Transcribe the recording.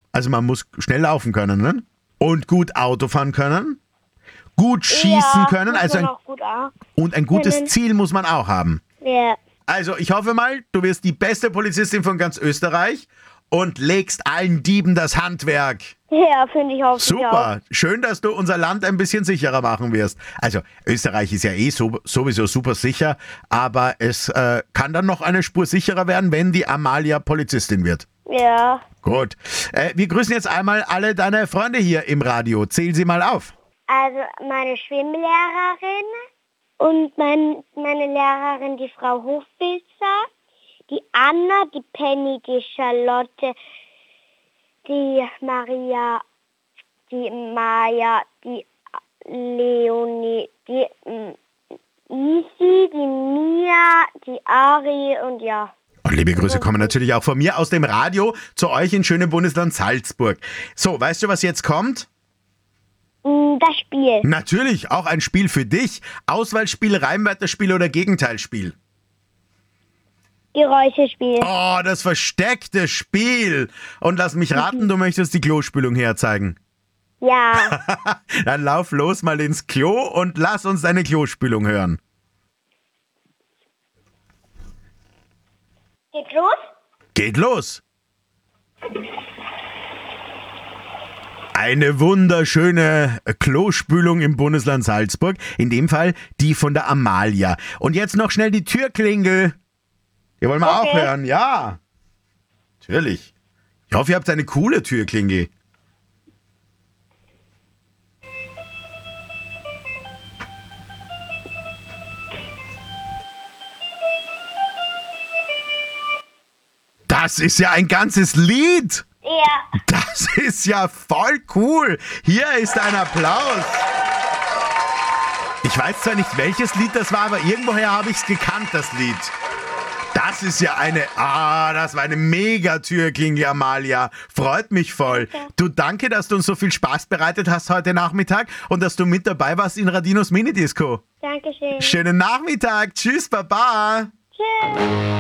Also man muss schnell laufen können, ne? Und gut Auto fahren können. Gut schießen können. muss Also man auch gut auch. und ein gutes können. Ziel muss man auch haben. Ja. Also ich hoffe mal, du wirst die beste Polizistin von ganz Österreich und legst allen Dieben das Handwerk. Ja, finde ich auch. Super. Schön, dass du unser Land ein bisschen sicherer machen wirst. Also Österreich ist ja sowieso super sicher, aber es kann dann noch eine Spur sicherer werden, wenn die Amalia Polizistin wird. Ja. Gut. Wir grüßen jetzt einmal alle deine Freunde hier im Radio. Zähl sie mal auf. Also meine Schwimmlehrerin und meine Lehrerin, die Frau Hofwilzer, die Anna, die Penny, die Charlotte, die Maria, die Maja, die Leonie, die Isi, die Mia, die Ari und ja. Und liebe Grüße kommen natürlich auch von mir aus dem Radio zu euch in schönem Bundesland Salzburg. So, weißt du, was jetzt kommt? Das Spiel. Natürlich, auch ein Spiel für dich. Auswahlspiel, Reimwörterspiel oder Gegenteilspiel? Geräuschespiel. Oh, das versteckte Spiel. Und lass mich raten, du möchtest die Klospülung herzeigen. Ja. Dann lauf los mal ins Klo und lass uns deine Klospülung hören. Geht los? Geht los. Eine wunderschöne Klospülung im Bundesland Salzburg. In dem Fall die von der Amalia. Und jetzt noch schnell die Türklingel. Die wollen wir auch hören, ja. Natürlich. Ich hoffe, ihr habt eine coole Türklingel. Das ist ja ein ganzes Lied. Ja. Das ist ja voll cool. Hier ist ein Applaus. Ich weiß zwar nicht, welches Lied das war, aber irgendwoher habe ich es gekannt, das Lied. Das ist ja das war eine Mega-Türklingel, Amalia. Freut mich voll. Du, danke, dass du uns so viel Spaß bereitet hast heute Nachmittag und dass du mit dabei warst in Radinos Minidisco. Dankeschön. Schönen Nachmittag. Tschüss, Baba. Tschüss.